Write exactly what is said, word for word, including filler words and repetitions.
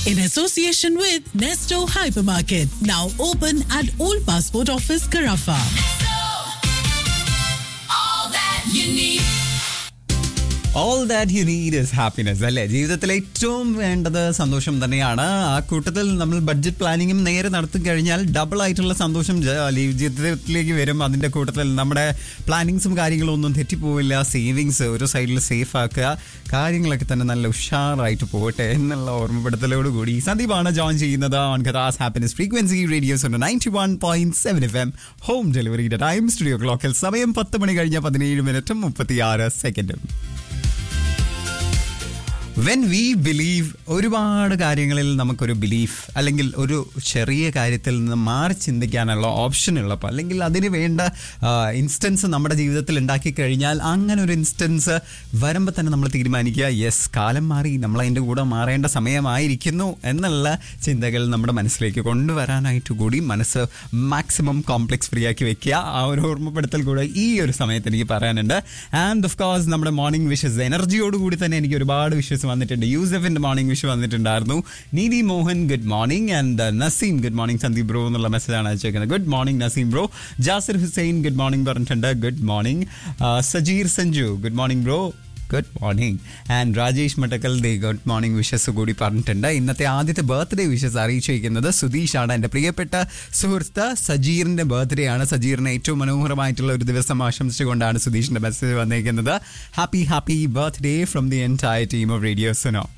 in association with Nesto Hypermarket, now open at Old Passport Office, Carafa. All that you need. All that you need is happiness, അല്ലേ? ജീവിതത്തിൽ ഏറ്റവും വേണ്ടത് സന്തോഷം തന്നെയാണ്. ആ കൂട്ടത്തിൽ നമ്മൾ ബഡ്ജറ്റ് പ്ലാനിങ്ങും നേരെ നടത്തി കഴിഞ്ഞാൽ ഡബിൾ ആയിട്ടുള്ള സന്തോഷം ജീവിതത്തിലേക്ക് വരും. അതിൻ്റെ കൂട്ടത്തിൽ നമ്മുടെ പ്ലാനിങ്സും കാര്യങ്ങളും ഒന്നും തെറ്റിപ്പോവില്ല. സേവിങ്സ് ഒരു സൈഡിൽ സേഫ് ആക്കുക, കാര്യങ്ങളൊക്കെ തന്നെ നല്ല ഉഷാറായിട്ട് പോകട്ടെ എന്നുള്ള ഓർമ്മപ്പെടുത്തലോടുകൂടി സന്ദീപാണ് ജോയിൻ ചെയ്യുന്നത് on കഥാസ് happiness frequency radios ninety one point seven F M. Home ഡെലിവറിയുടെ ടൈം സ്റ്റുഡിയോ ക്ലോക്കിൽ സമയം പത്ത് മണി കഴിഞ്ഞ പതിനേഴ് മിനിറ്റും മുപ്പത്തിയാറ് സെക്കൻഡും. വെൻ വി ബിലീവ്, ഒരുപാട് കാര്യങ്ങളിൽ നമുക്കൊരു ബിലീഫ് അല്ലെങ്കിൽ ഒരു ചെറിയ കാര്യത്തിൽ നിന്ന് മാറി ചിന്തിക്കാനുള്ള ഓപ്ഷൻ ഉള്ളപ്പോൾ, അല്ലെങ്കിൽ അതിന് വേണ്ട ഇൻസ്റ്റൻസ് നമ്മുടെ ജീവിതത്തിൽ ഉണ്ടാക്കി കഴിഞ്ഞാൽ, അങ്ങനെ ഒരു ഇൻസ്റ്റൻസ് വരുമ്പോൾ തന്നെ നമ്മൾ തീരുമാനിക്കുക, യെസ്, കാലം മാറി, നമ്മൾ അതിൻ്റെ കൂടെ മാറേണ്ട സമയമായിരിക്കുന്നു എന്നുള്ള ചിന്തകൾ നമ്മുടെ മനസ്സിലേക്ക് കൊണ്ടുവരാനായിട്ട് കൂടി മനസ്സ് മാക്സിമം കോംപ്ലക്സ് ഫ്രീ ആക്കി വെക്കുക. ആ ഒരു ഓർമ്മപ്പെടുത്തൽ കൂടെ ഈ ഒരു സമയത്ത് എനിക്ക് പറയാനുണ്ട്. ആൻഡ് ഓഫ് കോഴ്സ് നമ്മുടെ മോർണിംഗ് വിഷസ് എനർജിയോടുകൂടി തന്നെ എനിക്ക് ഒരുപാട് വിഷസ് വന്നിട്ടുണ്ട്. യൂസഫിന്റെ മോർണിംഗ് വിഷ് വന്നിട്ടുണ്ടായിരുന്നു. നീതി Mohan good morning, and Naseem good morning Sandeep bro എന്നുള്ള മെസ്സേജാണ് അയച്ചേക്കുന്നത്. Good morning Naseem bro. Jasir Hussain good morning പറഞ്ഞിട്ടുണ്ട്. Good morning. Sajeer Sanju good morning bro. Good morning. And Rajesh Mattakkal they good morning wishes കൂടി പറഞ്ഞിട്ടുണ്ട്. ഇന്നത്തെ ആദ്യത്തെ ബർത്ത്ഡേ വിഷസ് അറിയിച്ചിരിക്കുന്നത് സുധീഷാണ്. എൻ്റെ പ്രിയപ്പെട്ട സുഹൃത്ത് സജീറിൻ്റെ ബർത്ത്ഡേ ആണ്. സജീറിന് ഏറ്റവും മനോഹരമായിട്ടുള്ള ഒരു ദിവസം ആശംസിച്ചുകൊണ്ടാണ് സുധീഷിൻ്റെ മെസ്സേജ് വന്നിരിക്കുന്നത്. Happy happy birthday from the entire team of radio Suno.